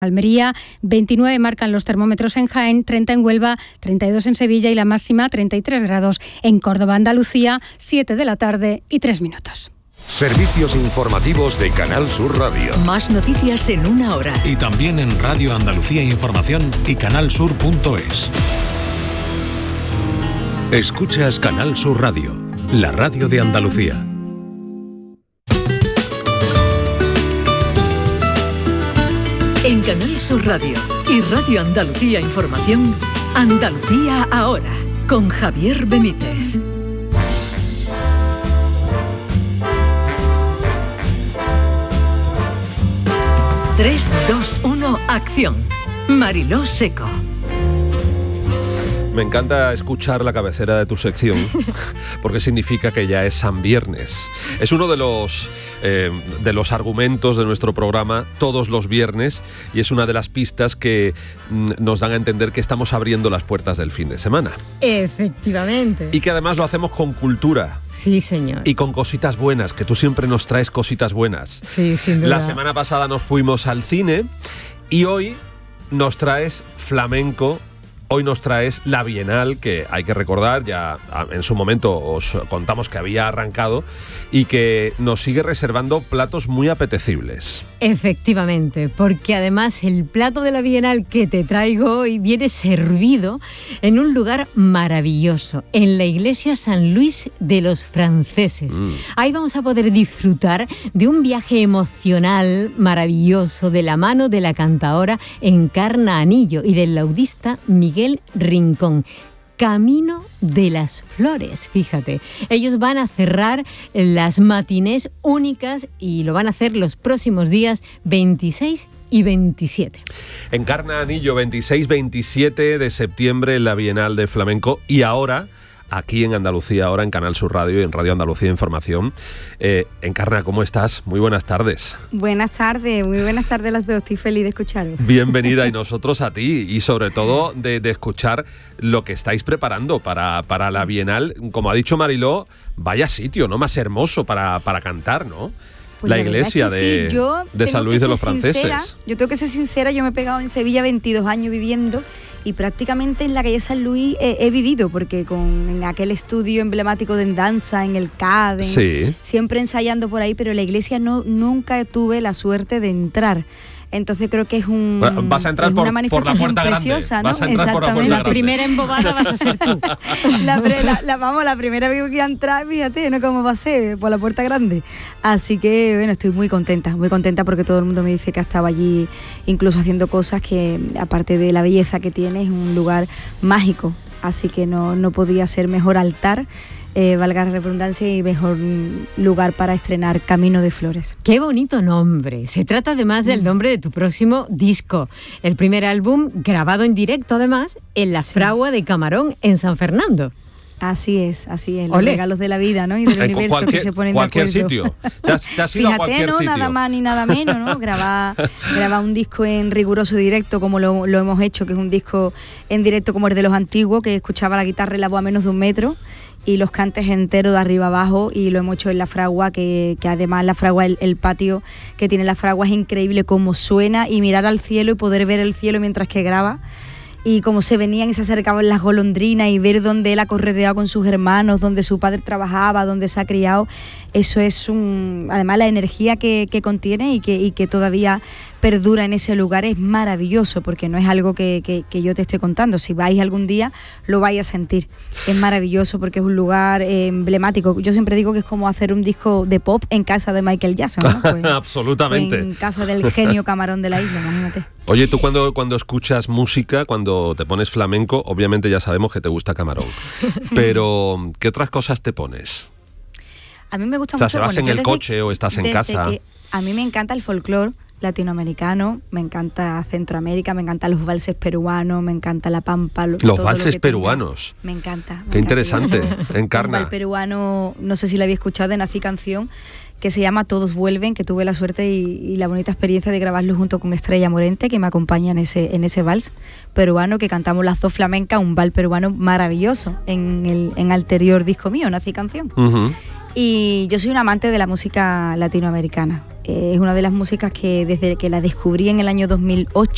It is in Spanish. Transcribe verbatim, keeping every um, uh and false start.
Almería, veintinueve marcan los termómetros en Jaén, treinta en Huelva, treinta y dos en Sevilla y la máxima treinta y tres grados en Córdoba, Andalucía, siete de la tarde y tres minutos. Servicios informativos de Canal Sur Radio. Más noticias en una hora. Y también en Radio Andalucía Información y canal sur punto es. Escuchas Canal Sur Radio, la radio de Andalucía. En Canal Sur Radio y Radio Andalucía Información, Andalucía ahora, con Javier Benítez. tres, dos, uno, acción. Mariló Seco. Me encanta escuchar la cabecera de tu sección porque significa que ya es San Viernes. Es uno de los, eh, de los argumentos de nuestro programa todos los viernes y es una de las pistas que mm, nos dan a entender que estamos abriendo las puertas del fin de semana. Efectivamente. Y que además lo hacemos con cultura. Sí, señor. Y con cositas buenas, que tú siempre nos traes cositas buenas. Sí, sin duda. La semana pasada nos fuimos al cine y hoy nos traes flamenco. Hoy nos traes la Bienal, que hay que recordar, ya en su momento os contamos que había arrancado y que nos sigue reservando platos muy apetecibles. Efectivamente, porque además el plato de la Bienal que te traigo hoy viene servido en un lugar maravilloso, en la iglesia San Luis de los Franceses. Mm. Ahí vamos a poder disfrutar de un viaje emocional maravilloso de la mano de la cantaora Encarna Anillo y del laudista Miguel Rincón. Camino de las Flores, fíjate. Ellos van a cerrar las matinés únicas y lo van a hacer los próximos días veintiséis y veintisiete. Encarna Anillo, veintiséis veintisiete de septiembre en la Bienal de Flamenco y ahora aquí en Andalucía, ahora en Canal Sur Radio y en Radio Andalucía Información. Eh, Encarna, ¿cómo estás? Muy buenas tardes. Buenas tardes, muy buenas tardes las dos, estoy feliz de escucharos. Bienvenida y nosotros a ti y sobre todo de, de escuchar lo que estáis preparando para, para la Bienal. Como ha dicho Mariló, vaya sitio, ¿no? Más hermoso para, para cantar, ¿no? Pues la, la iglesia de, sí. Yo de San Luis de los Franceses. Sincera, yo tengo que ser sincera, yo me he pegado en Sevilla veintidós años viviendo y prácticamente en la calle San Luis he, he vivido, porque con en aquel estudio emblemático de danza, en el C A D, sí. Siempre ensayando por ahí, pero la iglesia no nunca tuve la suerte de entrar. Entonces creo que es un vas a entrar por, una manifestación por la puerta preciosa, grande. ¿no? Vas a entrar por la puerta la grande. Primera embobada vas a ser tú. la, la, la, vamos, la primera vez que voy a entrar, fíjate, ¿no? Cómo va a ser, por la puerta grande. Así que, bueno, estoy muy contenta, muy contenta porque todo el mundo me dice que ha estado allí incluso haciendo cosas que, aparte de la belleza que tiene, es un lugar mágico. Así que no, no podía ser mejor altar, Eh, valga la redundancia, y mejor lugar para estrenar Camino de Flores. ¡Qué bonito nombre! Se trata además del nombre de tu próximo disco, el primer álbum grabado en directo además en Las Fraguas de Camarón en San Fernando. Así es, así es, los Olé. Regalos de la vida, ¿no? Y del universo cualquier, que se ponen cualquier de acuerdo. Sitio. Te has, te has ido Fíjate, a cualquier ¿no? sitio. Nada más ni nada menos, ¿no? Grabar, grabar un disco en riguroso directo como lo, lo hemos hecho, que es un disco en directo como el de los antiguos, que escuchaba la guitarra y la voz a menos de un metro y los cantes enteros de arriba abajo, y lo hemos hecho en La Fragua, que, que además La Fragua, el, el patio que tiene La Fragua es increíble cómo suena, y mirar al cielo y poder ver el cielo mientras que graba. Y como se venían y se acercaban las golondrinas y ver dónde él ha correteado con sus hermanos, donde su padre trabajaba, donde se ha criado, eso es un... Además la energía que, que contiene y que, y que todavía perdura en ese lugar es maravilloso, porque no es algo que, que, que yo te estoy contando. Si vais algún día lo vais a sentir. Es maravilloso porque es un lugar eh, emblemático. Yo siempre digo que es como hacer un disco de pop en casa de Michael Jackson, ¿no? Pues, absolutamente. Pues en casa del genio Camarón de la isla, imagínate. Oye, tú cuando, cuando escuchas música, cuando te pones flamenco, obviamente ya sabemos que te gusta Camarón, pero ¿qué otras cosas te pones? A mí me gusta o sea, mucho... ¿se vas bueno, en el desde, coche o estás en casa? Que a mí me encanta el folclore latinoamericano, me encanta Centroamérica, me encantan los valses peruanos, me encanta la pampa. Lo, los todo valses lo que peruanos. Tenga. Me encanta. Me Qué encanta. interesante, Encarna. Un val peruano, no sé si lo había escuchado, de Nací Canción, que se llama Todos Vuelven, que tuve la suerte y, y la bonita experiencia de grabarlo junto con Estrella Morente, que me acompaña en ese, en ese vals peruano, que cantamos las dos flamencas, un vals peruano maravilloso en el en anterior disco mío, Nací Canción. Uh-huh. Y yo soy un amante de la música latinoamericana. Eh, es una de las músicas que desde que la descubrí en el año dos mil ocho,